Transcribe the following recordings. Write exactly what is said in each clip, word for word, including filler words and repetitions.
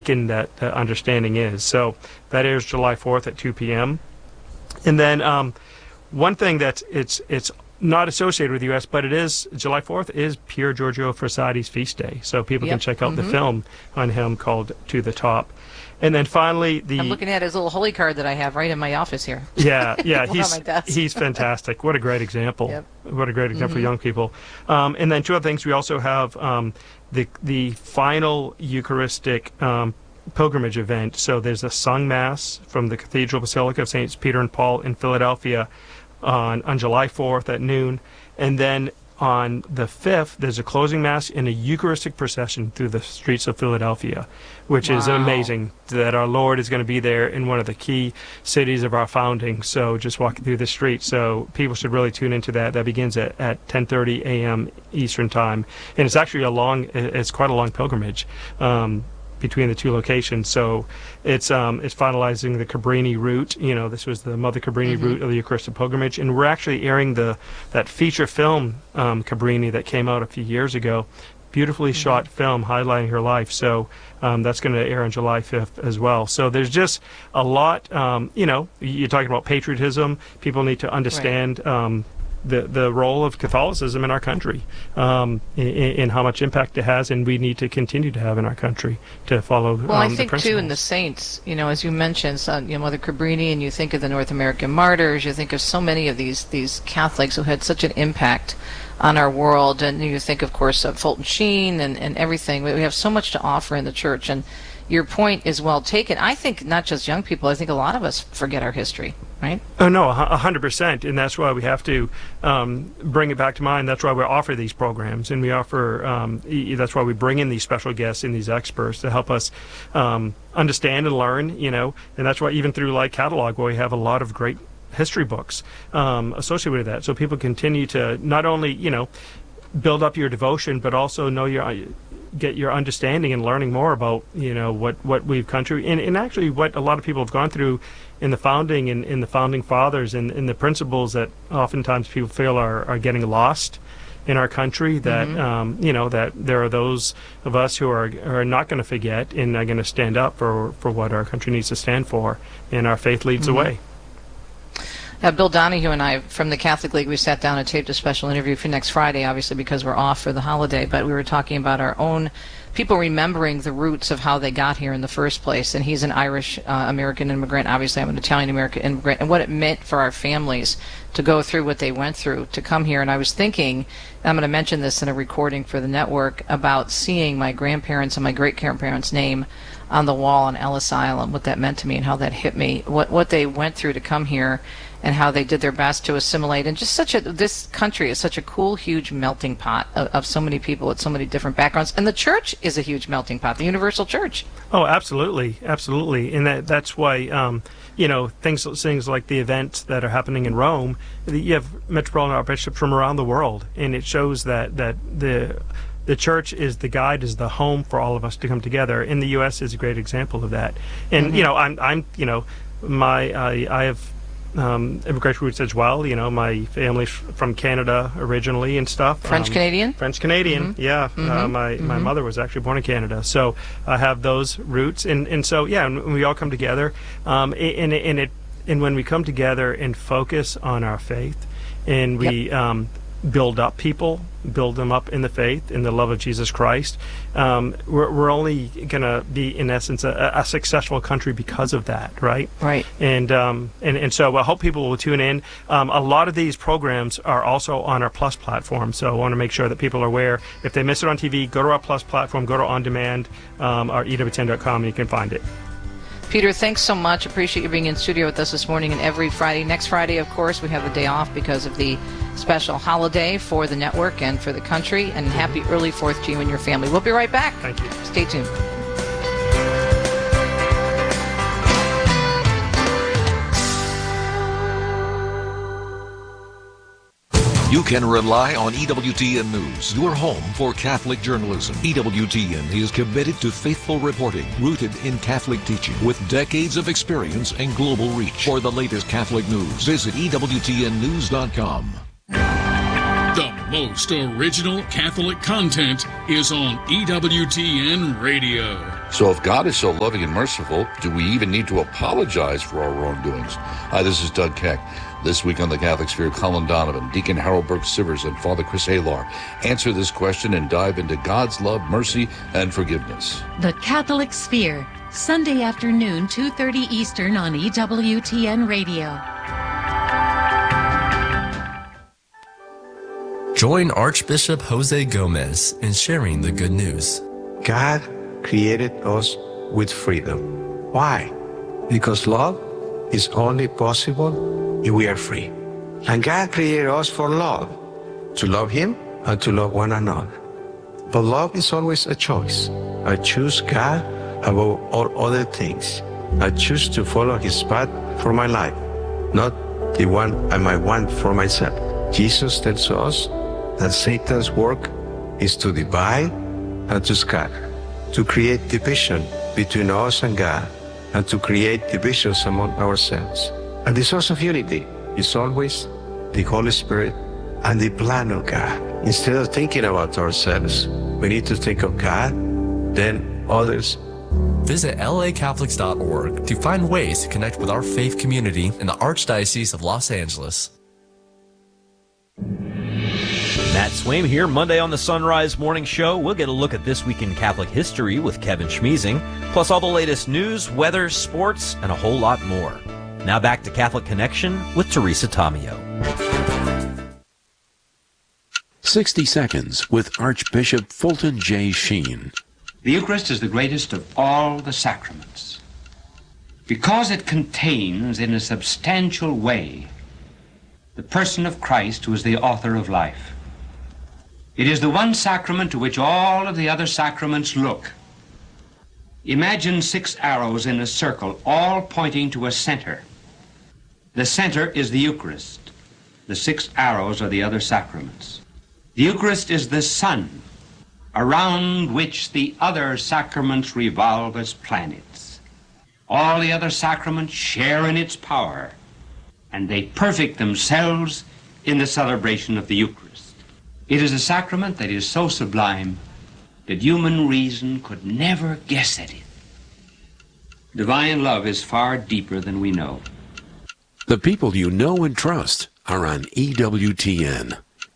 that uh, understanding is. So that airs July fourth at two p.m. And then um, one thing that's it's it's not associated with the U S, but it is, July fourth is Pier Giorgio Frassati's feast day. So people yep. can check out mm-hmm. the film on him called To the Top. And then finally, the I'm looking at his little holy card that I have right in my office here. Yeah, yeah, he's he's fantastic. What a great example! Yep. What a great example mm-hmm. for young people. Um, and then two other things: we also have um, the the final Eucharistic um, pilgrimage event. So there's a sung mass from the Cathedral Basilica of Saints Peter and Paul in Philadelphia on on July fourth at noon, and then on the fifth, there's a closing mass and a Eucharistic procession through the streets of Philadelphia, which wow. is amazing that our Lord is going to be there in one of the key cities of our founding. So just walking through the street. So people should really tune into that. That begins at, at ten thirty a.m. Eastern Time. And it's actually a long, it's quite a long pilgrimage um, between the two locations. So it's um, it's finalizing the Cabrini route. You know, this was the Mother Cabrini mm-hmm. route of the Eucharistic pilgrimage, and we're actually airing the that feature film um, Cabrini that came out a few years ago. Beautifully mm-hmm. shot film highlighting her life. So um, that's going to air on July fifth as well. So there's just a lot. Um, you know, you're talking about patriotism. People need to understand. Right. Um, the the role of Catholicism in our country, um, in, in how much impact it has, and we need to continue to have in our country to follow. Well, um, I the think principles. too in the saints, you know, as you mentioned, so, you know, Mother Cabrini, and you think of the North American martyrs, you think of so many of these these Catholics who had such an impact on our world, and you think, of course, of Fulton Sheen and and everything. We have so much to offer in the church, and your point is well taken. I think not just young people, I think a lot of us forget our history, right? Oh, no, a hundred percent. And that's why we have to um, bring it back to mind. That's why we offer these programs, and we offer, um, e- that's why we bring in these special guests and these experts to help us um, understand and learn, you know, and that's why even through Light Catalog, where we have a lot of great history books um, associated with that. So people continue to not only, you know, build up your devotion, but also know your get your understanding and learning more about, you know, what, what we've country and, and actually what a lot of people have gone through in the founding and in the founding fathers and in the principles that oftentimes people feel are, are getting lost in our country, that mm-hmm. um, you know, that there are those of us who are are not going to forget and are going to stand up for, for what our country needs to stand for, and our faith leads mm-hmm. the way. Uh, Bill Donahue and I from the Catholic League, we sat down and taped a special interview for next Friday, obviously because we're off for the holiday, but we were talking about our own people remembering the roots of how they got here in the first place. And he's an Irish uh, American immigrant. Obviously, I'm an Italian American immigrant, and what it meant for our families to go through what they went through to come here. And I was thinking, I'm going to mention this in a recording for the network, about seeing my grandparents and my great-grandparents' name on the wall on Ellis Island, what that meant to me and how that hit me, what what they went through to come here, and how they did their best to assimilate. And just such a, this country is such a cool, huge melting pot of, of so many people with so many different backgrounds. And the church is a huge melting pot, the universal church. Oh, absolutely, absolutely. And that that's why, um, you know, things things like the events that are happening in Rome, you have Metropolitan Archbishops from around the world, and it shows that, that the the church is the guide, is the home for all of us to come together. And the U S is a great example of that. And, mm-hmm. you know, I'm, I'm, you know, my, I, I have um, immigrant roots as well. You know, my family's from Canada originally and stuff. French um, Canadian? French Canadian, mm-hmm. yeah. Mm-hmm. Uh, my mm-hmm. my mother was actually born in Canada, so I have those roots. And, and so, yeah, and we all come together. Um, and, and, it, and when we come together and focus on our faith, and we yep. um, build up people, build them up in the faith, in the love of Jesus Christ, um, we're, we're only going to be, in essence, a, a successful country because of that, right? Right. And um, and, and so I hope people will tune in. Um, a lot of these programs are also on our Plus platform, so I want to make sure that people are aware. If they miss it on T V, go to our Plus platform, go to On Demand, um, or E W ten dot com, and you can find it. Peter, thanks so much. Appreciate you being in studio with us this morning and every Friday. Next Friday, of course, we have the day off because of the special holiday for the network and for the country. And happy early Fourth to you and your family. We'll be right back. Thank you. Stay tuned. You can rely on E W T N News, your home for Catholic journalism. E W T N is committed to faithful reporting, rooted in Catholic teaching, with decades of experience and global reach. For the latest Catholic news, visit E W T N news dot com. The most original Catholic content is on E W T N Radio. So if God is so loving and merciful, do we even need to apologize for our wrongdoings? Hi, this is Doug Keck. This week on the Catholic Sphere, Colin Donovan, Deacon Harold Burke-Sivers, and Father Chris Alar answer this question and dive into God's love, mercy, and forgiveness. The Catholic Sphere, Sunday afternoon, two thirty Eastern on E W T N Radio. Join Archbishop Jose Gomez in sharing the good news. God created us with freedom. Why? Because love is only possible if we are free. And God created us for love, to love Him and to love one another. But love is always a choice. I choose God above all other things. I choose to follow His path for my life, not the one I might want for myself. Jesus tells us that Satan's work is to divide and to scatter, to create division between us and God, and to create divisions among ourselves. And the source of unity is always the Holy Spirit and the plan of God. Instead of thinking about ourselves, we need to think of God, then others. Visit L A Catholics dot org to find ways to connect with our faith community in the Archdiocese of Los Angeles. Matt Swaim here. Monday on the Sunrise Morning Show, we'll get a look at this week in Catholic history with Kevin Schmeezing, plus all the latest news, weather, sports, and a whole lot more. Now back to Catholic Connection with Teresa Tomeo. sixty Seconds with Archbishop Fulton J. Sheen. The Eucharist is the greatest of all the sacraments because it contains in a substantial way the person of Christ, who is the author of life. It is the one sacrament to which all of the other sacraments look. Imagine six arrows in a circle, all pointing to a center. The center is the Eucharist. The six arrows are the other sacraments. The Eucharist is the sun, around which the other sacraments revolve as planets. All the other sacraments share in its power, and they perfect themselves in the celebration of the Eucharist. It is a sacrament that is so sublime that human reason could never guess at it. Divine love is far deeper than we know. The people you know and trust are on E W T N.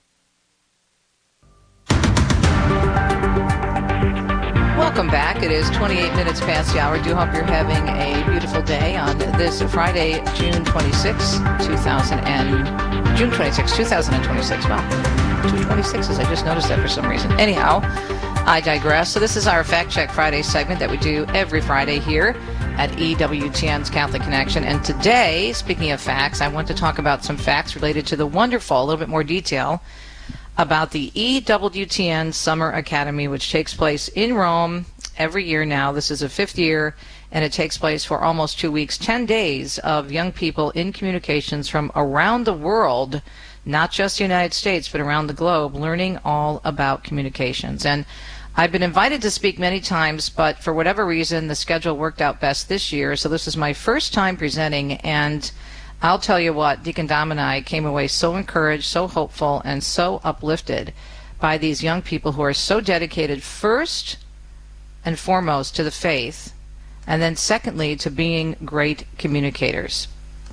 Welcome back. It is twenty-eight minutes past the hour. Do hope you're having a beautiful day on this Friday, June twenty-sixth, two thousand and June twenty-sixth, two thousand twenty-six. Wow, two twenty-sixes. I just noticed that for some reason. Anyhow, I digress. So this is our Fact Check Friday segment that we do every Friday here at E W T N's Catholic Connection. And today, speaking of facts, I want to talk about some facts related to the wonderful, a little bit more detail, about the E W T N Summer Academy, which takes place in Rome every year now. This is a fifth year, and it takes place for almost two weeks, ten days of young people in communications from around the world, not just the United States, but around the globe, learning all about communications. And I've been invited to speak many times, but for whatever reason, the schedule worked out best this year. So this is my first time presenting, and I'll tell you what, Deacon Dom and I came away so encouraged, so hopeful, and so uplifted by these young people who are so dedicated, first and foremost, to the faith, and then secondly, to being great communicators.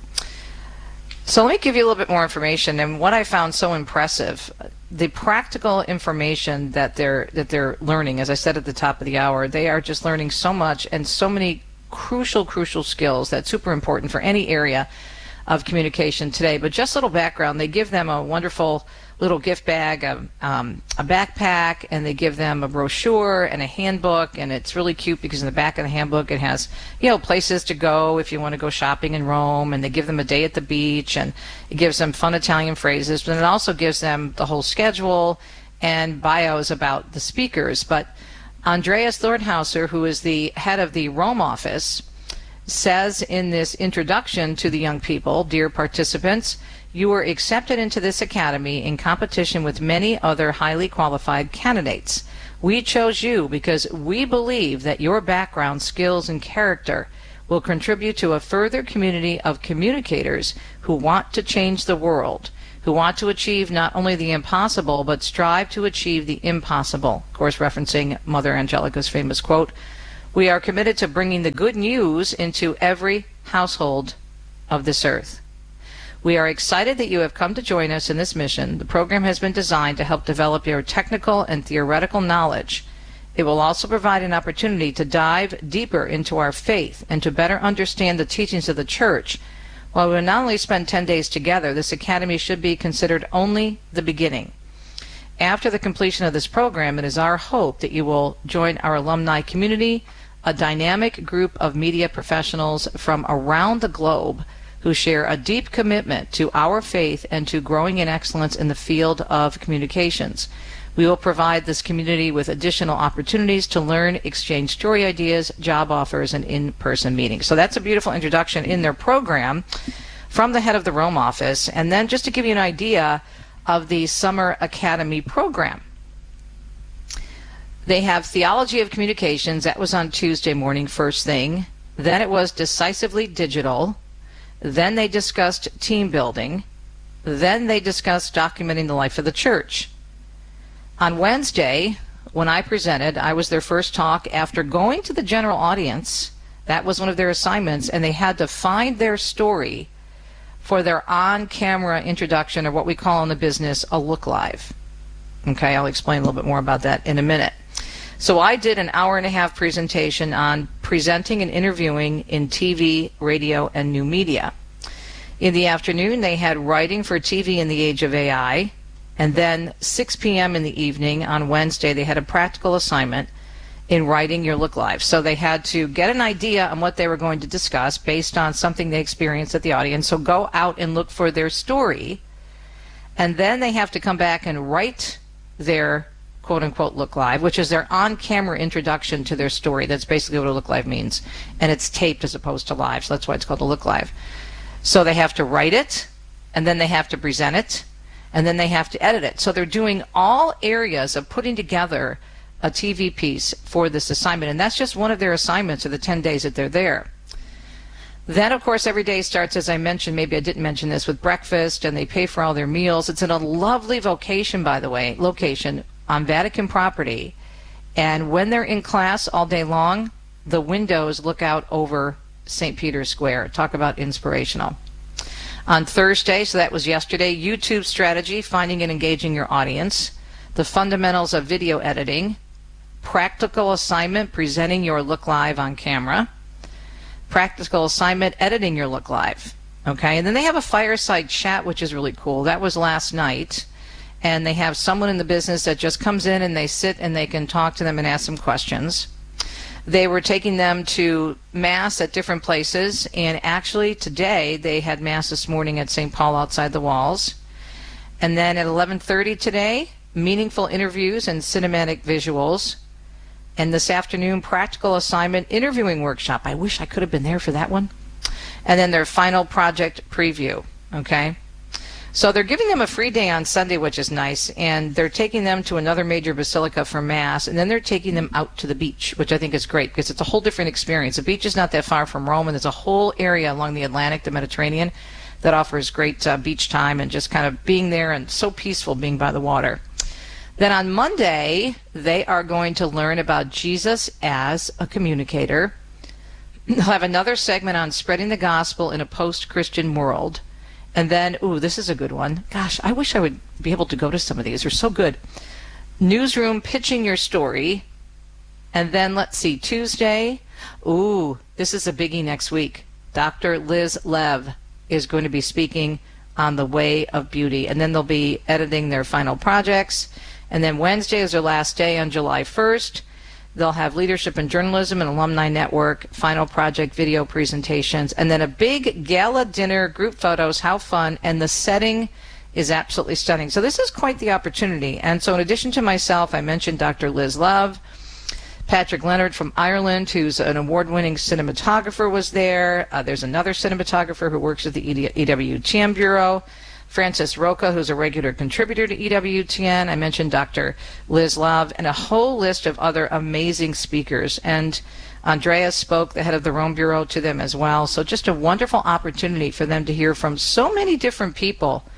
So let me give you a little bit more information. And what I found so impressive, the practical information that they're that they're learning, as I said at the top of the hour, they are just learning so much and so many crucial, crucial skills that's super important for any area of communication today. But just a little background, they give them a wonderful little gift bag, a, um, a backpack, and they give them a brochure and a handbook, and it's really cute because in the back of the handbook it has, you know, places to go if you want to go shopping in Rome, and they give them a day at the beach, and it gives them fun Italian phrases, but it also gives them the whole schedule and bios about the speakers. But Andreas Thornhauser, who is the head of the Rome office, says in this introduction to the young people, "Dear participants, you were accepted into this academy in competition with many other highly qualified candidates. We chose you because we believe that your background, skills, and character will contribute to a further community of communicators who want to change the world, who want to achieve not only the impossible, but strive to achieve the impossible." Of course, referencing Mother Angelica's famous quote, We are committed to bringing the good news into every household of this earth. We are excited that you have come to join us in this mission. The program has been designed to help develop your technical and theoretical knowledge. It will also provide an opportunity to dive deeper into our faith and to better understand the teachings of the church. While we will not only spend ten days together, this academy should be considered only the beginning. After the completion of this program, it is our hope that you will join our alumni community, a dynamic group of media professionals from around the globe who share a deep commitment to our faith and to growing in excellence in the field of communications. We will provide this community with additional opportunities to learn, exchange story ideas, job offers, and in-person meetings. So that's a beautiful introduction in their program from the head of the Rome office. And then just to give you an idea of the Summer Academy program. They have Theology of Communications. That was on Tuesday morning, first thing. Then it was Decisively Digital. Then they discussed team building. Then they discussed documenting the life of the church. On Wednesday, when I presented, I was their first talk after going to the general audience. That was one of their assignments, and they had to find their story for their on-camera introduction, or what we call in the business a look live. Okay, I'll explain a little bit more about that in a minute. So I did an hour and a half presentation on presenting and interviewing in T V, radio, and new media. In the afternoon, they had writing for T V in the age of A I. And then six p.m. in the evening on Wednesday, they had a practical assignment in writing your look live. So they had to get an idea on what they were going to discuss based on something they experienced at the audience. So go out and look for their story. And then they have to come back and write their quote-unquote look live, which is their on-camera introduction to their story. That's basically what a look live means. And it's taped as opposed to live, so that's why it's called a look live. So they have to write it, and then they have to present it, and then they have to edit it. So they're doing all areas of putting together a T V piece for this assignment, and that's just one of their assignments of the ten days that they're there. Then, of course, every day starts, as I mentioned, maybe I didn't mention this, with breakfast, and they pay for all their meals. It's in a lovely vocation, by the way, location on Vatican property. And when they're in class all day long, the windows look out over Saint Peter's Square. Talk about inspirational. On Thursday, so that was yesterday, YouTube strategy, finding and engaging your audience, the fundamentals of video editing, practical assignment, presenting your look live on camera, practical assignment, editing your look live. Okay, and then they have a fireside chat, which is really cool. That was last night. And they have someone in the business that just comes in and they sit and they can talk to them and ask them questions. They were taking them to Mass at different places, and actually today they had Mass this morning at Saint Paul outside the walls. And then at eleven thirty today, meaningful interviews and cinematic visuals. And this afternoon, practical assignment interviewing workshop. I wish I could have been there for that one. And then their final project preview, okay? So they're giving them a free day on Sunday, which is nice, and they're taking them to another major basilica for Mass, and then they're taking them out to the beach, which I think is great because it's a whole different experience. The beach is not that far from Rome, and there's a whole area along the Atlantic, the Mediterranean, that offers great uh, beach time and just kind of being there, and so peaceful being by the water. Then on Monday, they are going to learn about Jesus as a communicator. They'll have another segment on spreading the gospel in a post-Christian world. And then, ooh, this is a good one. Gosh, I wish I would be able to go to some of these. They're so good. Newsroom pitching your story. And then, let's see, Tuesday. Ooh, this is a biggie next week. Doctor Liz Lev is going to be speaking on the way of beauty. And then they'll be editing their final projects. And then Wednesday is their last day on July first. They'll have Leadership and Journalism and Alumni Network, final project video presentations, and then a big gala dinner, group photos, how fun, and the setting is absolutely stunning. So this is quite the opportunity. And so in addition to myself, I mentioned Doctor Liz Love, Patrick Leonard from Ireland, who's an award-winning cinematographer, was there. Uh, there's another cinematographer who works at the E W T N Bureau, Francis Roca, who's a regular contributor to E W T N. I mentioned Doctor Liz Love, and a whole list of other amazing speakers. And Andreas spoke, the head of the Rome Bureau, to them as well. So just a wonderful opportunity for them to hear from so many different people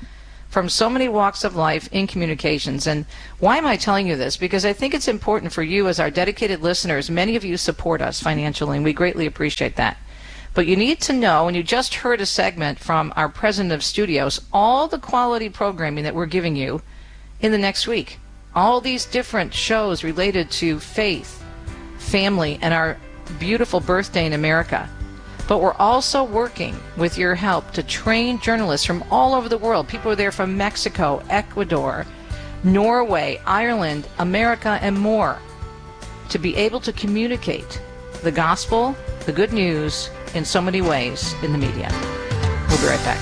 from so many walks of life in communications. And why am I telling you this? Because I think it's important for you as our dedicated listeners. Many of you support us financially, and we greatly appreciate that. But you need to know, and you just heard a segment from our president of studios, all the quality programming that we're giving you in the next week. All these different shows related to faith, family, and our beautiful birthday in America. But we're also working with your help to train journalists from all over the world. People are there from Mexico, Ecuador, Norway, Ireland, America, and more, to be able to communicate the gospel, the good news, in so many ways in the media. We'll be right back.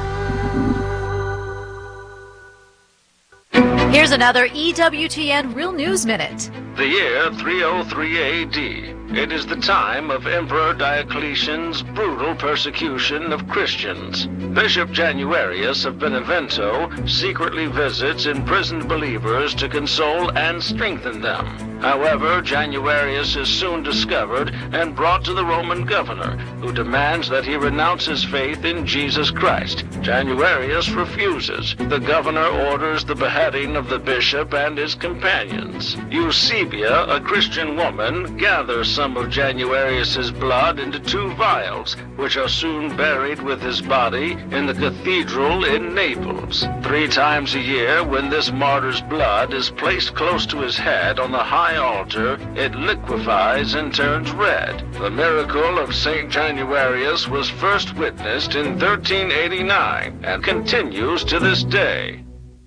Here's another E W T N Real News Minute. The year three oh three A D. It is the time of Emperor Diocletian's brutal persecution of Christians. Bishop Januarius of Benevento secretly visits imprisoned believers to console and strengthen them. However, Januarius is soon discovered and brought to the Roman governor, who demands that he renounce his faith in Jesus Christ. Januarius refuses. The governor orders the beheading of the bishop and his companions. Eusebia, a Christian woman, gathers some of Januarius's blood into two vials, which are soon buried with his body in the cathedral in Naples. Three times a year, when this martyr's blood is placed close to his head on the high altar, it liquefies and turns red. The miracle of Saint Januarius was first witnessed in thirteen eighty-nine and continues to this day.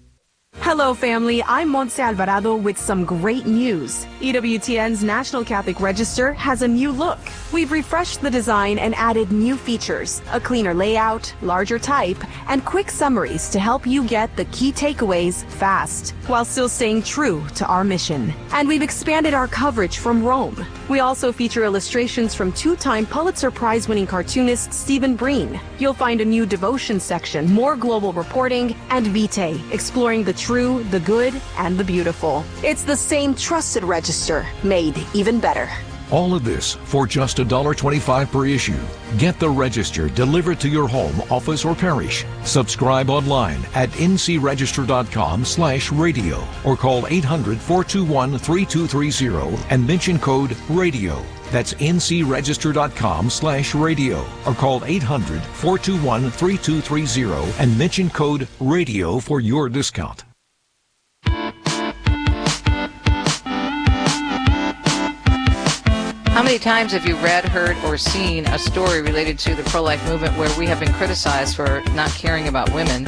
Hello, family. I'm Montse Alvarado with some great news. E W T N's National Catholic Register has a new look. We've refreshed the design and added new features, a cleaner layout, larger type, and quick summaries to help you get the key takeaways fast, while still staying true to our mission. And we've expanded our coverage from Rome. We also feature illustrations from two-time Pulitzer Prize-winning cartoonist Stephen Breen. You'll find a new devotion section, more global reporting, and Vitae, exploring the true, the good, and the beautiful. It's the same trusted register, made even better. All of this for just one dollar twenty-five per issue. Get the Register delivered to your home, office, or parish. Subscribe online at ncregister.com slash radio or call eight hundred, four two one, three two three zero and mention code RADIO. That's ncregister.com slash radio or call eight hundred, four two one, three two three zero and mention code RADIO for your discount. How many times have you read, heard, or seen a story related to the pro-life movement where we have been criticized for not caring about women?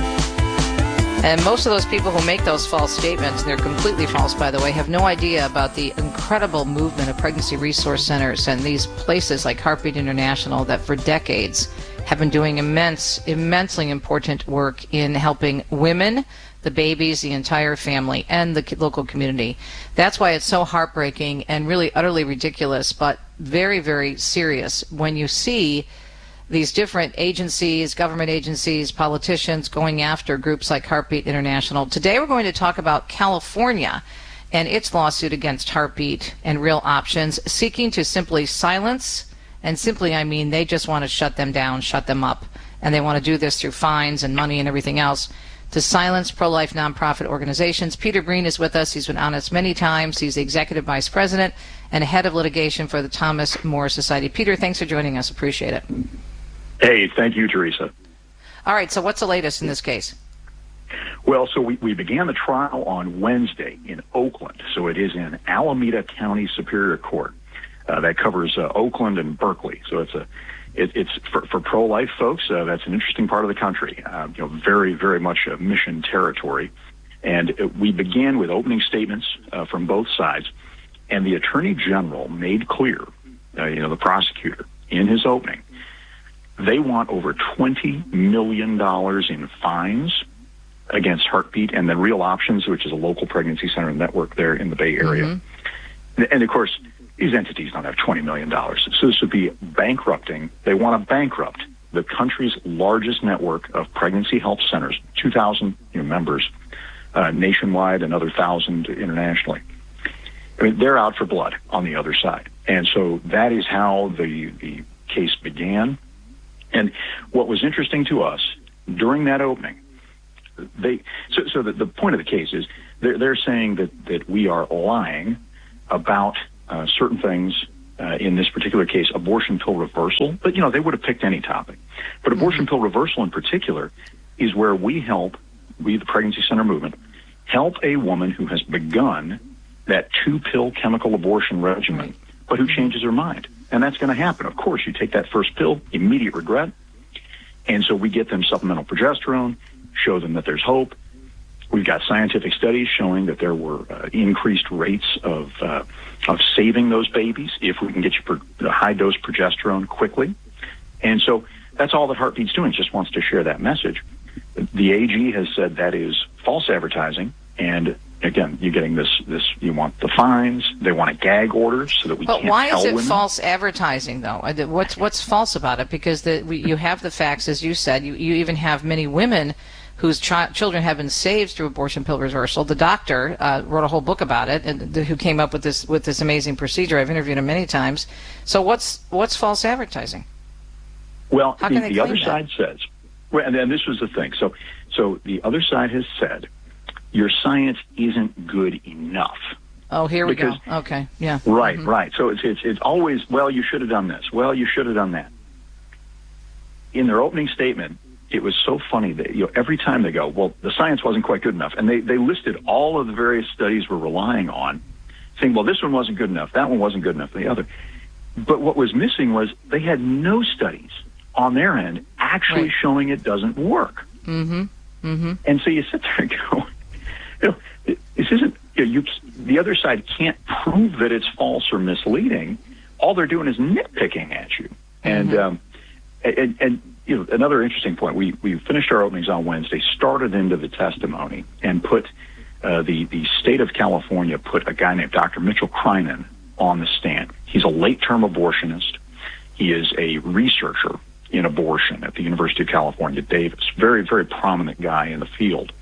And most of those people who make those false statements, and they're completely false, by the way, have no idea about the incredible movement of pregnancy resource centers and these places like Heartbeat International that for decades have been doing immense, immensely important work in helping women, the babies, the entire family, and the local community. That's why it's so heartbreaking and really utterly ridiculous, but very, very serious when you see these different agencies, government agencies, politicians going after groups like Heartbeat International. Today we're going to talk about California and its lawsuit against Heartbeat and Real Options, seeking to simply silence, and simply I mean they just want to shut them down, shut them up, and they want to do this through fines and money and everything else, to silence pro-life nonprofit organizations. Peter Breen is with us. He's been on us many times. He's the Executive Vice President and Head of Litigation for the Thomas More Society. Peter, thanks for joining us. Appreciate it. Hey, thank you, Teresa. All right, so what's the latest in this case? Well, so we, we began the trial on Wednesday in Oakland. So it is in Alameda County Superior Court. Uh, that covers uh, Oakland and Berkeley. So it's a It, it's for, for pro-life folks. Uh, that's an interesting part of the country. Uh, you know, very, very much a mission territory. And uh, we began with opening statements uh, from both sides, and the Attorney General made clear, uh, you know, the prosecutor in his opening, they want over twenty million dollars in fines against Heartbeat and then Real Options, which is a local pregnancy center network there in the Bay Area. Mm-hmm. And, and of course, these entities don't have twenty million dollars. So this would be bankrupting. They want to bankrupt the country's largest network of pregnancy health centers, two thousand you know, members uh, nationwide, another one thousand internationally. I mean, they're out for blood on the other side. And so that is how the, the case began. And what was interesting to us, during that opening, they so so the, the point of the case is they're they're saying that that we are lying about uh, certain things. Uh, in this particular case, abortion pill reversal, but you know they would have picked any topic. But abortion pill reversal in particular is where we help, we the Pregnancy Center movement, help a woman who has begun that two-pill chemical abortion regimen, but who changes her mind. And that's going to happen. Of course, you take that first pill, immediate regret, and so we get them supplemental progesterone, show them that there's hope. We've got scientific studies showing that there were uh, increased rates of uh, of saving those babies if we can get you pro- high-dose progesterone quickly. And so that's all that Heartbeat's doing, just wants to share that message. The A G has said that is false advertising, and again, you're getting this, this you want the fines, they want a gag order so that we but can't why tell is it women. false advertising, though? What's, what's false about it? Because the, we, you have the facts, as you said, you, you even have many women whose ch- children have been saved through abortion pill reversal. The doctor uh, wrote a whole book about it, and th- who came up with this with this amazing procedure. I've interviewed him many times. So what's what's false advertising? Well, How the, can they the other claim side says, well, and, and this was the thing. So, so the other side has said your science isn't good enough. Oh, here we Because- go. Okay, yeah. Right, Mhm. right. So it's it's it's always, well, you should have done this. Well, you should have done that. In their opening statement, it was so funny that you know every time they go, well, the science wasn't quite good enough, and they they listed all of the various studies we're relying on, saying, well, this one wasn't good enough, that one wasn't good enough, the other. But what was missing was they had no studies on their end actually Right. showing it doesn't work. Mm-hmm. Mm-hmm. And so you sit there and go, you know, this isn't, you know, you, the other side can't prove that it's false or misleading. All they're doing is nitpicking at you. And, um, and, and, you know, another interesting point, we, we finished our openings on Wednesday, started into the testimony, and put, uh, the, the state of California put a guy named Doctor Mitchell Krynen on the stand. He's a late-term abortionist. He is a researcher in abortion at the University of California, Davis. Very, very prominent guy in the field.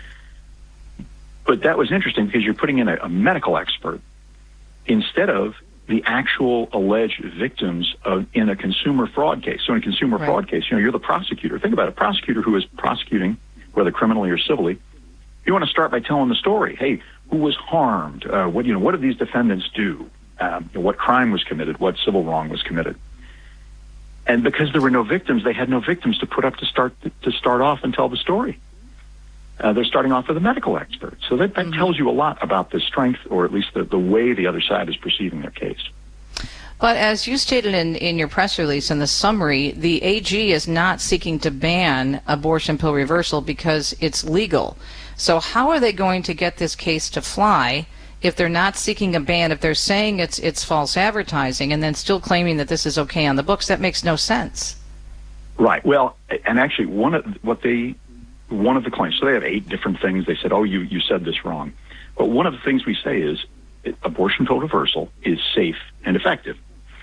But that was interesting because you're putting in a, a medical expert instead of the actual alleged victims of in a consumer fraud case. So in a consumer Right. fraud case, you know, you're the prosecutor. Think about it. A prosecutor who is prosecuting, whether criminally or civilly, you want to start by telling the story. Hey, who was harmed? Uh, what, you know, what did these defendants do? Um, you know, what crime was committed? What civil wrong was committed? And because there were no victims, they had no victims to put up to start to start off and tell the story. Uh, they're starting off with a medical expert. So that, that mm-hmm. tells you a lot about the strength, or at least the, the way the other side is perceiving their case. But as you stated in, in your press release in the summary, the A G is not seeking to ban abortion pill reversal because it's legal. So how are they going to get this case to fly if they're not seeking a ban, if they're saying it's it's false advertising and then still claiming that this is okay on the books? That makes no sense. Right. Well, and actually one of what they one of the claims, so they have eight different things. They said, oh, you, you said this wrong. But one of the things we say is abortion pill reversal is safe and effective.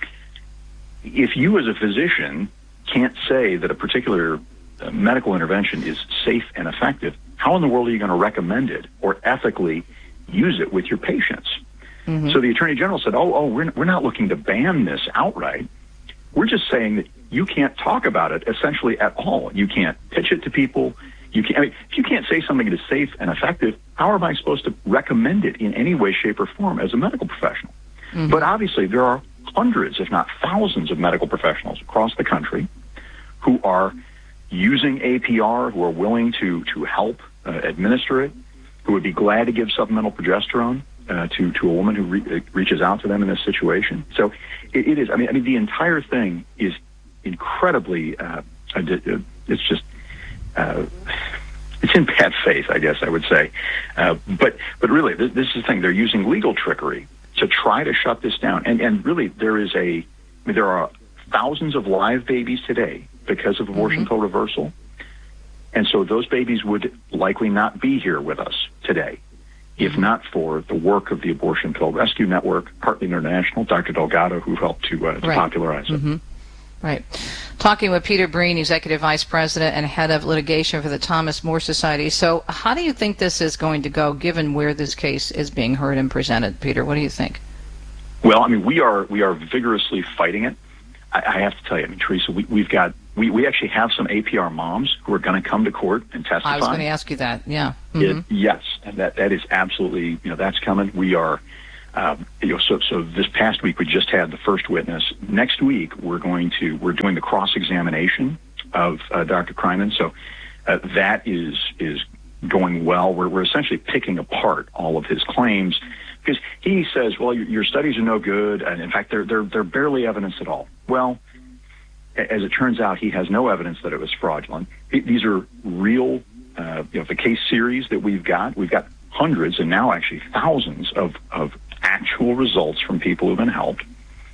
If you as a physician can't say that a particular uh, medical intervention is safe and effective, how in the world are you going to recommend it or ethically use it with your patients? Mm-hmm. So the Attorney General said, oh, oh, we're, we're not looking to ban this outright. We're just saying that you can't talk about it essentially at all. You can't pitch it to people. You can't, I mean, if you can't say something is safe and effective, how am I supposed to recommend it in any way, shape, or form as a medical professional? Mm-hmm. But obviously there are hundreds, if not thousands, of medical professionals across the country who are using A P R, who are willing to, to help uh, administer it, who would be glad to give supplemental progesterone uh, to, to a woman who re- reaches out to them in this situation. So it, it is, I mean, I mean, the entire thing is incredibly, uh, it's just, Uh, it's in bad faith, I guess I would say. Uh, but but really, this, this is the thing. They're using legal trickery to try to shut this down. And, and really, there is a, I mean, there are thousands of live babies today because of abortion mm-hmm. pill reversal. And so those babies would likely not be here with us today if mm-hmm. not for the work of the Abortion Pill Rescue Network, Heartbeat International, Doctor Delgado, who helped to, uh, to right. popularize it. Mm-hmm. Right. Talking with Peter Breen, Executive Vice President and Head of Litigation for the Thomas More Society. So how do you think this is going to go, given where this case is being heard and presented? Peter, what do you think? Well, I mean, we are we are vigorously fighting it. I, I have to tell you, I mean, Teresa, we, we've got we, we actually have some A P R moms who are going to come to court and testify. I was going to ask you that. Yeah. Mm-hmm. It, yes, and that that is absolutely, you know, that's coming. We are. Um, you know, so so this past week we just had the first witness. Next week we're going to we're doing the cross examination of uh, Doctor Kryman. So uh, that is is going well. We're we're essentially picking apart all of his claims because he says, well, your, your studies are no good, and in fact they're they're they're barely evidence at all. Well, as it turns out, he has no evidence that it was fraudulent. These are real, uh, you know, the case series that we've got. We've got hundreds and now actually thousands of of actual results from people who've been helped.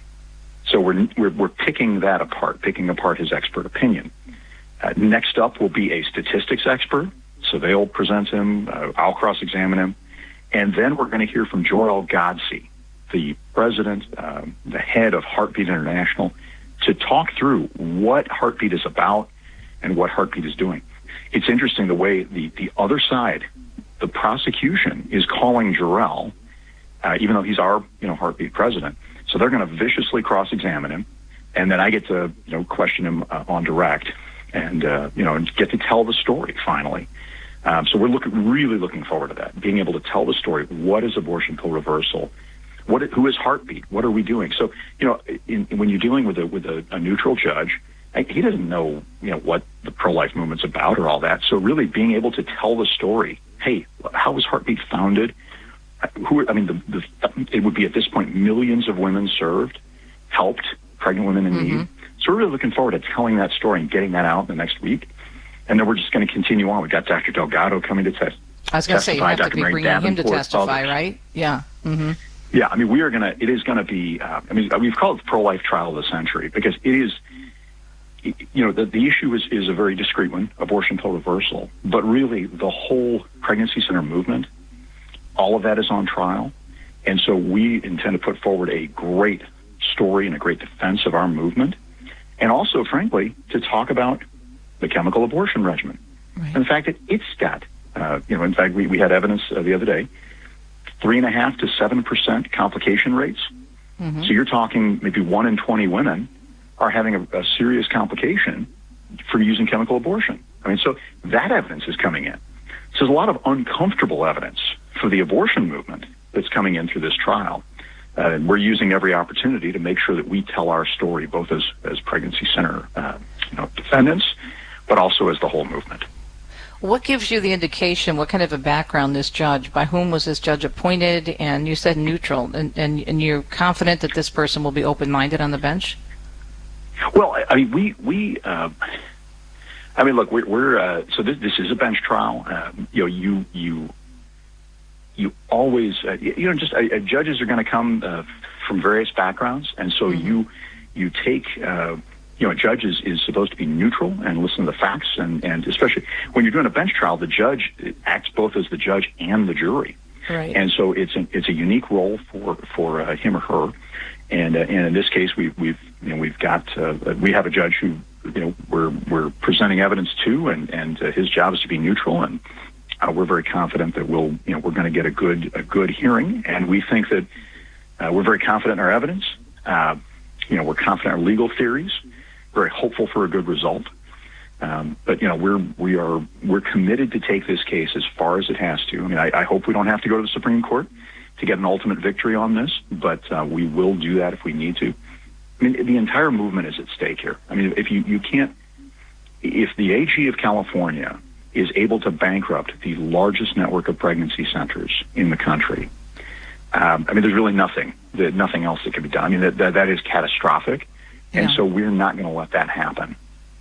So we're, we're, we're picking that apart, picking apart his expert opinion. Uh, next up will be a statistics expert. So they'll present him, uh, I'll cross-examine him. And then we're going to hear from Joel Godsey, the president, uh, the head of Heartbeat International, to talk through what Heartbeat is about and what Heartbeat is doing. It's interesting the way the, the other side, the prosecution, is calling Jarrell, Uh, even though he's our, you know, Heartbeat president. So they're going to viciously cross-examine him, and then I get to, you know, question him uh, on direct, and uh, you know, and get to tell the story finally. Um, so we're looking, really looking forward to that, being able to tell the story. What is abortion pill reversal? What? Who is Heartbeat? What are we doing? So you know, in, when you're dealing with a with a, a neutral judge, he doesn't know, you know, what the pro-life movement's about or all that. So really, being able to tell the story. Hey, how was Heartbeat founded? Who, I mean, the, the, it would be at this point millions of women served, helped, pregnant women in mm-hmm. need. So we're really looking forward to telling that story and getting that out in the next week. And then we're just going to continue on. We've got Doctor Delgado coming to test. I was going to say, you have Doctor to be Mary bringing Davenport, him to testify, others. right? Yeah. Mm-hmm. Yeah, I mean, we are going to, it is going to be, uh, I mean, we've called it the pro-life trial of the century because it is, you know, the, the issue is, is a very discreet one, abortion pill reversal. But really, the whole pregnancy center movement, all of that is on trial. And so we intend to put forward a great story and a great defense of our movement. And also, frankly, to talk about the chemical abortion regimen. Right. And the fact that it's got, uh, you know, in fact, we, we had evidence uh, the other day, three and a half to seven percent complication rates. Mm-hmm. So you're talking maybe one in twenty women are having a, a serious complication for using chemical abortion. I mean, so that evidence is coming in. So there's a lot of uncomfortable evidence for the abortion movement that's coming in through this trial. Uh, and we're using every opportunity to make sure that we tell our story, both as, as pregnancy center uh, you know, defendants, but also as the whole movement. What gives you the indication, what kind of a background this judge, by whom was this judge appointed? And you said neutral, and, and, and you're confident that this person will be open-minded on the bench? Well, I mean, we, we uh, I mean, look, we're, we're uh, so this, this is a bench trial. Uh, you know, you, you, You always, uh, you know, just uh, uh, judges are going to come uh, from various backgrounds, and so mm-hmm. you you take, uh, you know, a judge is, is supposed to be neutral and listen to the facts, and, and especially when you're doing a bench trial, the judge acts both as the judge and the jury, right. And so it's an, it's a unique role for for uh, him or her, and uh, and in this case, we, we've you know we've got uh, we have a judge who you know we're we're presenting evidence to, and and uh, his job is to be neutral. And Uh, we're very confident that we'll, you know, we're going to get a good, a good hearing, and we think that uh, we're very confident in our evidence. Uh, you know, we're confident in our legal theories. Very hopeful for a good result. Um, but you know, we're we are we're committed to take this case as far as it has to. I mean, I, I hope we don't have to go to the Supreme Court to get an ultimate victory on this, but uh, we will do that if we need to. I mean, the entire movement is at stake here. I mean, if you you can't, if the A G of California is able to bankrupt the largest network of pregnancy centers in the country, um, I mean, there's really nothing, that, nothing else that can be done. I mean, that, that, that is catastrophic, yeah. And so we're not going to let that happen.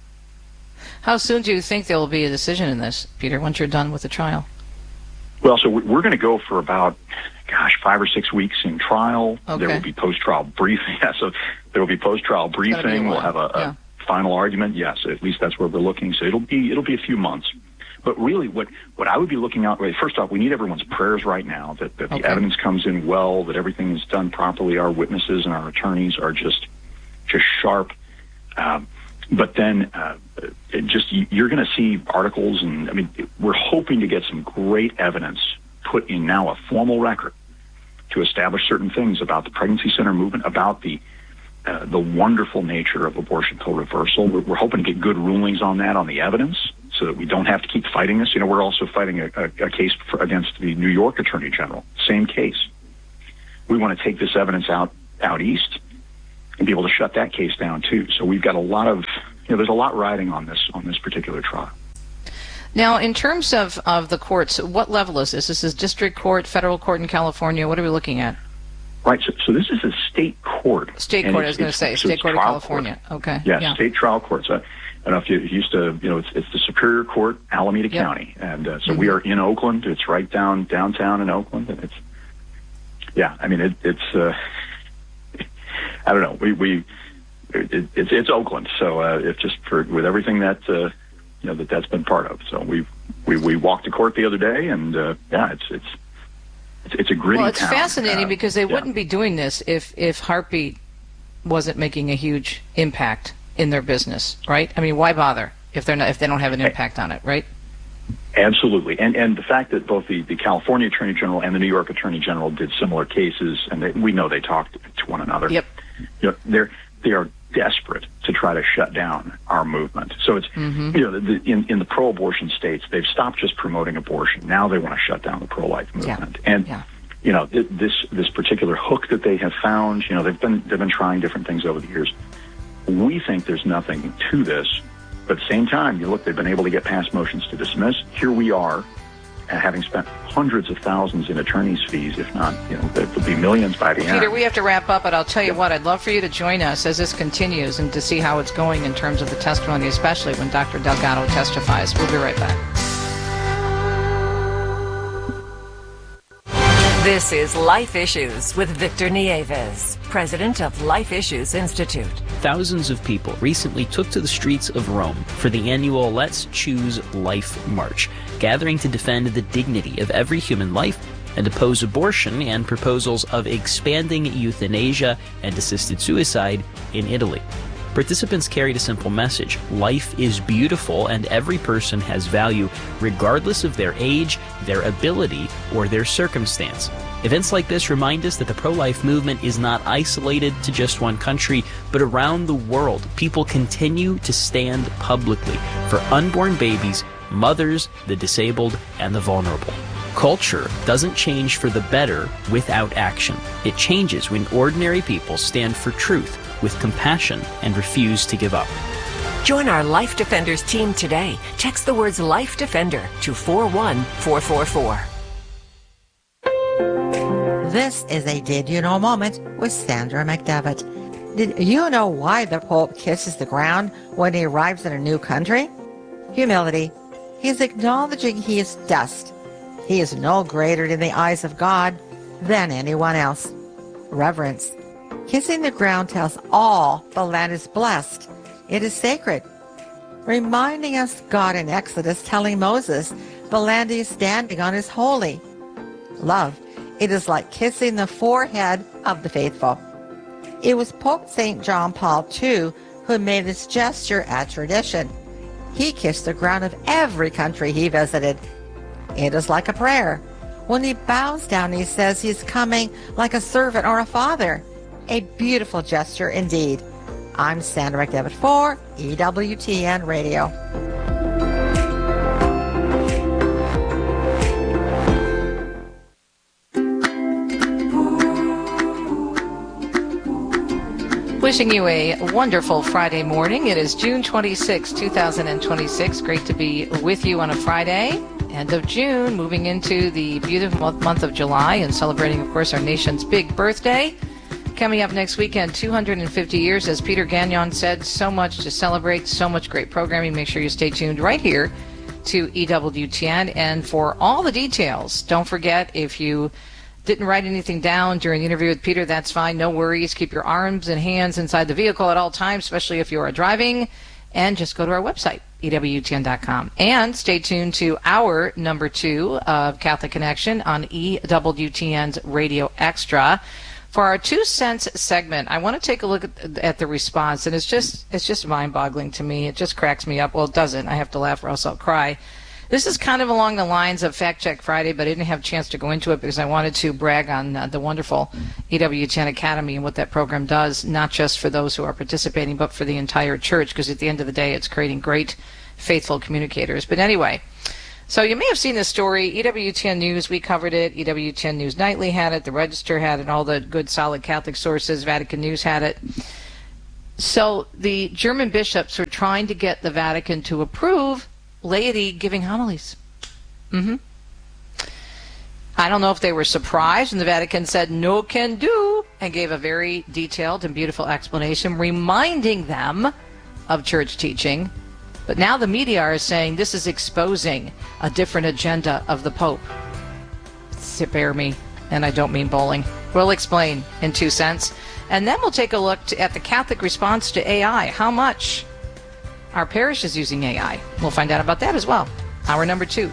How soon do you think there will be a decision in this, Peter, once you're done with the trial? Well, so we're going to go for about, gosh, five or six weeks in trial. Okay. There will be post-trial briefing. Yeah, so there will be post-trial briefing. We'll have a, a yeah. final argument. Yes, at least that's where we're looking. So it'll be it'll be a few months. But really, what, what I would be looking out, first off, we need everyone's prayers right now, that, that okay. the evidence comes in well, that everything is done properly. Our witnesses and our attorneys are just just sharp. Um, but then uh, it just you're going to see articles, and I mean, we're hoping to get some great evidence put in now, a formal record to establish certain things about the pregnancy center movement, about the uh, the wonderful nature of abortion pill reversal. We're, we're hoping to get good rulings on that, on the evidence, so that we don't have to keep fighting this. You know, we're also fighting a, a, a case for, against the New York Attorney General. Same case. We want to take this evidence out out east and be able to shut that case down too. So we've got a lot of, you know, there's a lot riding on this on this particular trial. Now, in terms of, of the courts, what level is this? This is district court, federal court in California. What are we looking at? Right. So, so this is a state court. State court, I was going to say. So state court of California. Court. Okay. Yes, yeah. State trial courts. Uh, I don't know if you used to, you know, it's, it's the Superior Court, Alameda yep. County. And uh, so mm-hmm. we are in Oakland. It's right down downtown in Oakland. And it's, yeah, I mean, it, it's, uh, I don't know. We, we, it, it's, it's Oakland. So uh, it's just for, with everything that, uh, you know, that that's been part of. So we we we walked to court the other day, and uh, yeah, it's it's it's, it's a gritty. Well, it's town. fascinating uh, because they yeah. wouldn't be doing this if if Heartbeat wasn't making a huge impact in their business, right? I mean, why bother if they're not if they don't have an impact on it, right? Absolutely, and and the fact that both the, the California Attorney General and the New York Attorney General did similar cases, and they, we know they talked to one another. Yep. You know, they're they are desperate to try to shut down our movement. So it's, mm-hmm. you know, the, the, in, in the pro-abortion states, they've stopped just promoting abortion. Now they want to shut down the pro-life movement. Yeah. And, yeah. you know, th- this this particular hook that they have found, you know, they've been they've been trying different things over the years. We think there's nothing to this, but at the same time, you look, they've been able to get past motions to dismiss. Here we are, uh, having spent hundreds of thousands in attorney's fees, if not, you know, there'll be millions by the Peter, end. Peter, we have to wrap up, but I'll tell you what, I'd love for you to join us as this continues and to see how it's going in terms of the testimony, especially when Doctor Delgado testifies. We'll be right back. This is Life Issues with Victor Nieves, president of Life Issues Institute. Thousands of people recently took to the streets of Rome for the annual Let's Choose Life March, gathering to defend the dignity of every human life and oppose abortion and proposals of expanding euthanasia and assisted suicide in Italy. Participants carried a simple message: life is beautiful and every person has value regardless of their age, their ability, or their circumstance. Events like this remind us that the pro-life movement is not isolated to just one country, but around the world, people continue to stand publicly for unborn babies, mothers, the disabled, and the vulnerable. Culture doesn't change for the better without action. It changes when ordinary people stand for truth with compassion and refuse to give up. Join our Life Defenders team today. Text the words Life Defender to four one four four four. This is a Did You Know moment with Sandra McDevitt. Did you know why the Pope kisses the ground when he arrives in a new country? Humility. He is acknowledging he is dust. He is no greater in the eyes of God than anyone else. Reverence. Kissing the ground tells all the land is blessed. It is sacred. Reminding us God in Exodus telling Moses the land he is standing on is holy. Love. It is like kissing the forehead of the faithful. It was Pope Saint John Paul the Second who made this gesture a tradition. He kissed the ground of every country he visited. It is like a prayer. When he bows down, he says he's coming like a servant or a father. A beautiful gesture indeed. I'm Sandra McDevitt for E W T N Radio. Wishing you a wonderful Friday morning. It is June twenty-sixth, two thousand twenty-six. Great to be with you on a Friday. End of June, moving into the beautiful month of July and celebrating, of course, our nation's big birthday. Coming up next weekend, two hundred fifty years, as Peter Gagnon said, so much to celebrate, so much great programming. Make sure you stay tuned right here to E W T N. And for all the details, don't forget, if you didn't write anything down during the interview with Peter, that's fine. No worries. Keep your arms and hands inside the vehicle at all times, especially if you are driving. And just go to our website, E W T N dot com. And stay tuned to our number two of Catholic Connection on E W T N's Radio Extra. For our two cents segment, I want to take a look at, at the response, and it's just it's just mind-boggling to me. It just cracks me up. Well, it doesn't. I have to laugh or else I'll cry. This is kind of along the lines of Fact Check Friday, but I didn't have a chance to go into it because I wanted to brag on uh, the wonderful E W T N Academy and what that program does, not just for those who are participating, but for the entire church, because at the end of the day, it's creating great, faithful communicators. But anyway, so you may have seen this story. E W T N News, we covered it. E W T N News Nightly had it. The Register had it. All the good, solid Catholic sources. Vatican News had it. So the German bishops were trying to get the Vatican to approve laity giving homilies. Mm-hmm. I don't know if they were surprised when the Vatican said no can do and gave a very detailed and beautiful explanation reminding them of church teaching. But now the media are saying this is exposing a different agenda of the Pope. Spare me, and I don't mean bowling. We'll explain in two cents. And then we'll take a look to, at the Catholic response to A I. How much our parish is using A I. We'll find out about that as well. Hour number two.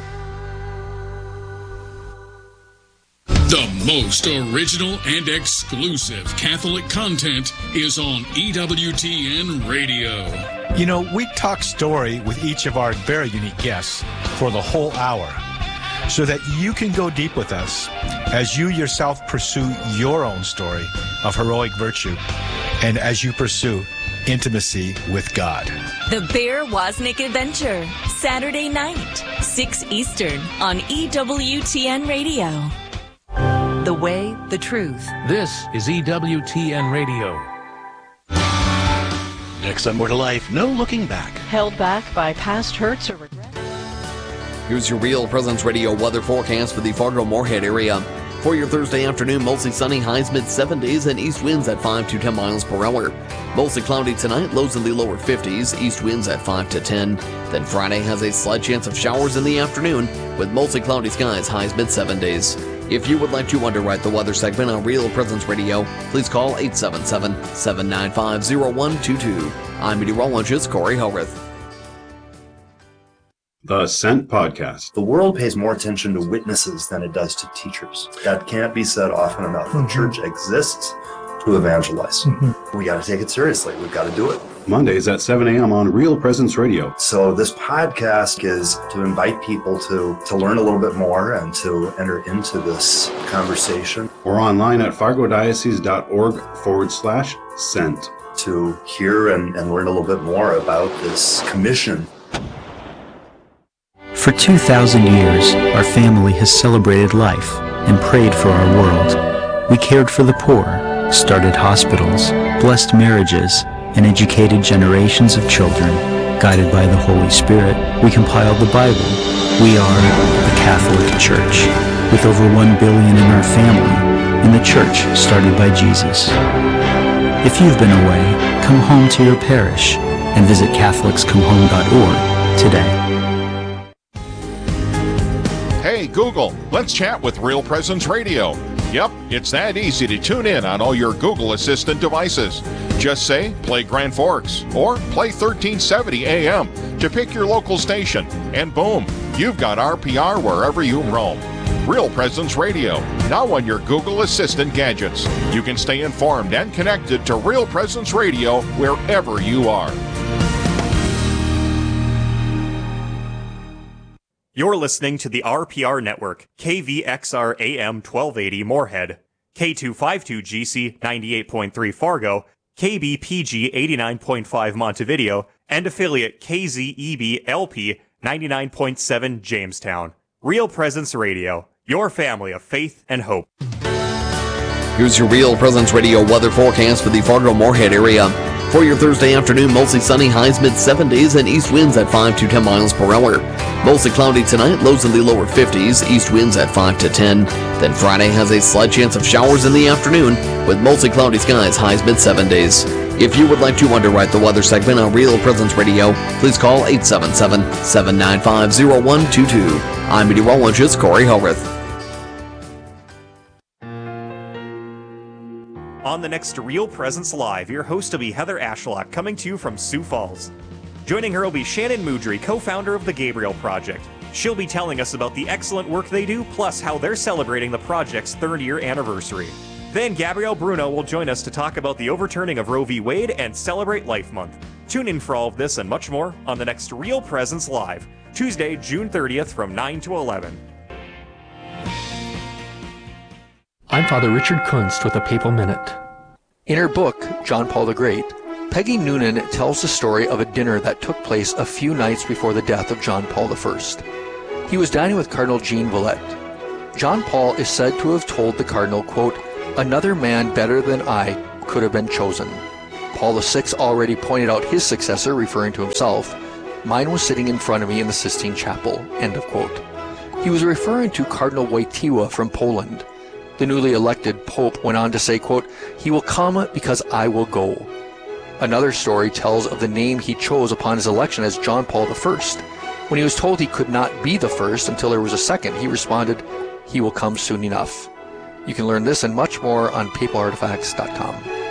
The most original and exclusive Catholic content is on E W T N Radio. You know, we talk story with each of our very unique guests for the whole hour so that you can go deep with us as you yourself pursue your own story of heroic virtue and as you pursue intimacy with God. The Bear Wozniak Adventure, Saturday night, six Eastern on E W T N Radio. The way, the truth. This is E W T N Radio. Next on More to Life, no looking back. Held back by past hurts or regret. Here's your Real Presence Radio weather forecast for the Fargo-Moorhead area. For your Thursday afternoon, mostly sunny, highs mid seventies, and east winds at five to ten miles per hour. Mostly cloudy tonight, lows in the lower fifties, east winds at five to ten. Then Friday has a slight chance of showers in the afternoon, with mostly cloudy skies, highs mid seventies. If you would like to underwrite the weather segment on Real Presence Radio, please call eight seven seven, seven nine five, zero one two two. I'm meteorologist Corey Hellrith. The Ascent Podcast. The world pays more attention to witnesses than it does to teachers. That can't be said often enough. The mm-hmm. church exists to evangelize. Mm-hmm. We got to take it seriously. We've got to do it. Mondays at seven a.m. on Real Presence Radio. So this podcast is to invite people to, to learn a little bit more and to enter into this conversation. Or online at fargodiocese.org forward slash sent. To hear and, and learn a little bit more about this commission. For two thousand years, our family has celebrated life and prayed for our world. We cared for the poor, started hospitals, blessed marriages, and educated generations of children. Guided by the Holy Spirit, we compiled the Bible. We are the Catholic Church, with over one billion in our family, and the church started by Jesus. If you've been away, come home to your parish and visit catholics come home dot org today. Hey Google, let's chat with Real Presence Radio. Yep, it's that easy to tune in on all your Google Assistant devices. Just say, play Grand Forks, or play thirteen seventy A M to pick your local station, and boom, you've got R P R wherever you roam. Real Presence Radio, now on your Google Assistant gadgets. You can stay informed and connected to Real Presence Radio wherever you are. You're listening to the R P R Network, K V X R A M twelve eighty Moorhead, K two fifty-two G C ninety-eight point three Fargo, K B P G eighty-nine point five Montevideo, and affiliate K Z E B L P ninety-nine point seven Jamestown. Real Presence Radio, your family of faith and hope. Here's your Real Presence Radio weather forecast for the Fargo-Moorhead area. For your Thursday afternoon, mostly sunny, highs mid seventies, and east winds at five to ten miles per hour. Mostly cloudy tonight, lows in the lower fifties, east winds at five to ten. Then Friday has a slight chance of showers in the afternoon, with mostly cloudy skies, highs mid seventies. If you would like to underwrite the weather segment on Real Presence Radio, please call eight seven seven, seven nine five, zero one two two. I'm meteorologist Corey Hellrith. On the next Real Presence Live, your host will be Heather Ashlock, coming to you from Sioux Falls. Joining her will be Shannon Moudry, co-founder of the Gabriel Project. She'll be telling us about the excellent work they do, plus how they're celebrating the project's third year anniversary. Then Gabrielle Bruno will join us to talk about the overturning of Roe v. Wade and celebrate Life Month. Tune in for all of this and much more on the next Real Presence Live. Tuesday, June thirtieth from nine to eleven. I'm Father Richard Kunst with a Papal Minute. In her book, John Paul the Great, Peggy Noonan tells the story of a dinner that took place a few nights before the death of John Paul the First. He was dining with Cardinal Jean Villette. John Paul is said to have told the Cardinal, quote, "Another man better than I could have been chosen." Paul the Sixth already pointed out his successor, referring to himself. "Mine was sitting in front of me in the Sistine Chapel," end of quote. He was referring to Cardinal Wojtyła from Poland. The newly elected Pope went on to say, quote, "He will come because I will go." Another story tells of the name he chose upon his election as John Paul the First. When he was told he could not be the first until there was a second, he responded, "He will come soon enough." You can learn this and much more on papal artifacts dot com.